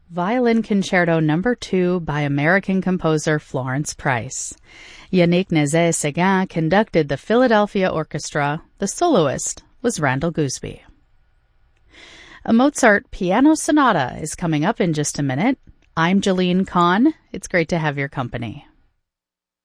Violin Concerto No. 2 by American composer Florence Price. Yannick Nézet-Séguin conducted the Philadelphia Orchestra. The soloist was Randall Gooseby. A Mozart piano sonata is coming up in just a minute. I'm Jalene Kahn. It's great to have your company.